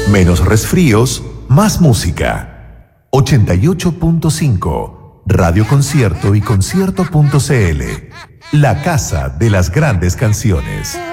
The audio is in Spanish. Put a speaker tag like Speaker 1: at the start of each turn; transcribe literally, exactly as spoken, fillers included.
Speaker 1: Menos resfríos, más música. ochenta y ocho punto cinco, Radio Concierto y concierto punto c l. La casa de las grandes canciones.